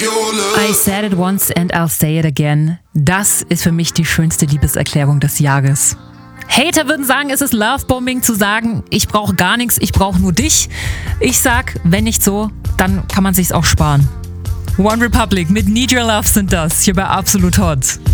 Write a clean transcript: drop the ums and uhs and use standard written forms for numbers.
I said it once and I'll say it again. Das ist für mich die schönste Liebeserklärung des Jahres. Hater würden sagen, es ist Lovebombing zu sagen, ich brauche gar nichts, ich brauche nur dich. Ich sag, wenn nicht so, dann kann man sich's auch sparen. One Republic mit Need Your Love sind das hier bei Absolut Hot.